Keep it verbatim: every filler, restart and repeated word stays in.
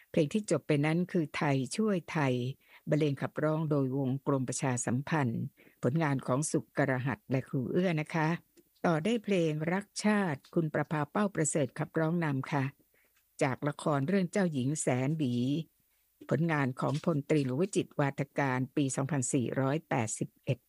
เพลงที่จบไปนั้นคือไทยช่วยไทยบรรเลงขับร้องโดยวงกรมประชาสัมพันธ์ผลงานของสุกรหัสและครูเอื้อนะคะต่อได้เพลงรักชาติคุณประภาเป้าประเสริฐขับร้องนำค่ะจากละครเรื่องเจ้าหญิงแสนดีผลงานของพลตรีหลวงวิจิตรวาทการปีสองพันสี่ร้อยแปดสิบเอ็ด